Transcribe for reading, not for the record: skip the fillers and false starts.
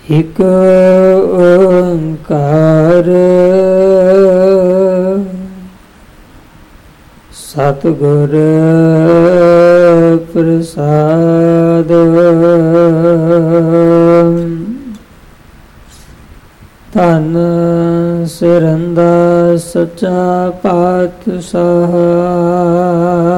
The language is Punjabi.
ਇਕ ਓੰਕਾਰ ਸਤਿਗੁਰ ਪ੍ਰਸਾਦਿ। ਧੰਨ ਸਿਰੰਦਾ ਸੱਚਾ ਪਾਤਸ਼ਾਹ।